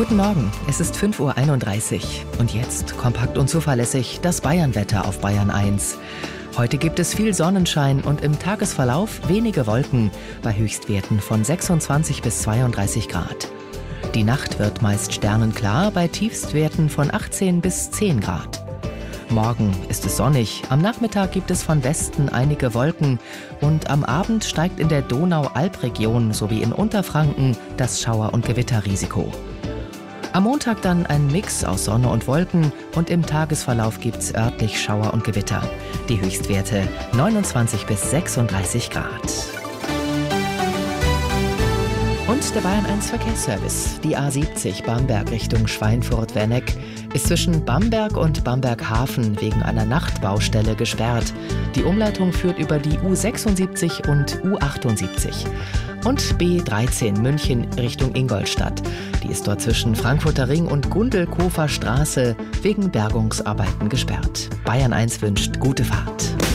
Guten Morgen, es ist 5:31 Uhr und jetzt kompakt und zuverlässig das Bayernwetter auf Bayern 1. Heute gibt es viel Sonnenschein und im Tagesverlauf wenige Wolken bei Höchstwerten von 26 bis 32 Grad. Die Nacht wird meist sternenklar bei Tiefstwerten von 18 bis 10 Grad. Morgen ist es sonnig, am Nachmittag gibt es von Westen einige Wolken und am Abend steigt in der Donau-Alb-Region sowie in Unterfranken das Schauer- und Gewitterrisiko. Am Montag dann ein Mix aus Sonne und Wolken und im Tagesverlauf gibt's örtlich Schauer und Gewitter. Die Höchstwerte 29 bis 36 Grad. Und der Bayern 1 Verkehrsservice. Die A70 Bamberg Richtung Schweinfurt-Werneck ist zwischen Bamberg und Bamberg-Hafen wegen einer Nachtbaustelle gesperrt. Die Umleitung führt über die U76 und U78. Und B13 München Richtung Ingolstadt. Die ist dort zwischen Frankfurter Ring und Gundelkofer Straße wegen Bergungsarbeiten gesperrt. Bayern 1 wünscht gute Fahrt.